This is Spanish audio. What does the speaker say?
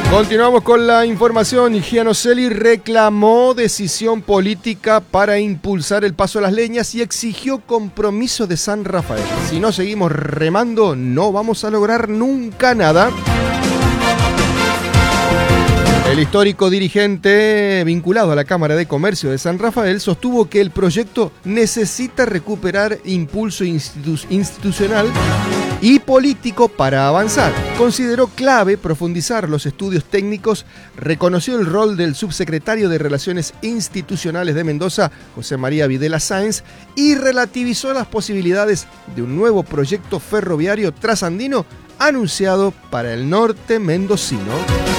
Continuamos con la información. Gianoselli reclamó decisión política para impulsar el paso a las leñas y exigió compromiso de San Rafael. Si no seguimos remando, no vamos a lograr nunca nada. El histórico dirigente vinculado a la Cámara de Comercio de San Rafael sostuvo que el proyecto necesita recuperar impulso institucional y político para avanzar. Consideró clave profundizar los estudios técnicos, reconoció el rol del subsecretario de Relaciones Institucionales de Mendoza, José María Videla Sáenz, y relativizó las posibilidades de un nuevo proyecto ferroviario trasandino anunciado para el norte mendocino.